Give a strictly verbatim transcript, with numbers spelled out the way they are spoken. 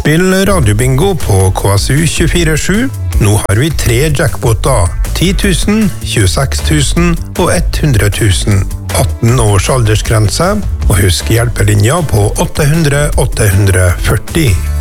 Spill radiobingo på K S U tjuefire sju. Nå har vi tre jackpoter. ti tusen, tjueseks tusen og hundre tusen. atten års aldersgrense, og husk hjelpelinja på åtte hundre åtte hundre førti.